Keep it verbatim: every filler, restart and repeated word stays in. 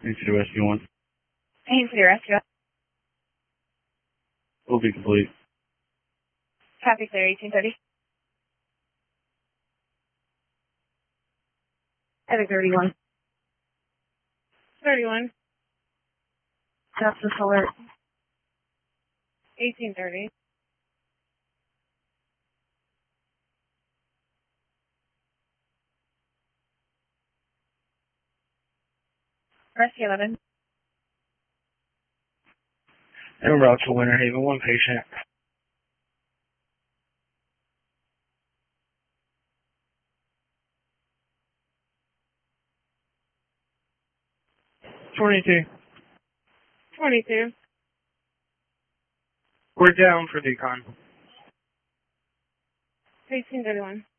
Thanks to Rescue one. Thanks to Rescue. Will be complete. Traffic clear, eighteen thirty. Traffic thirty-one. thirty-one. Justice alert. eighteen thirty. Rescue eleven. En route to Winter Haven, one patient. twenty-two. twenty-two. We're down for decon. eighteen thirty-one.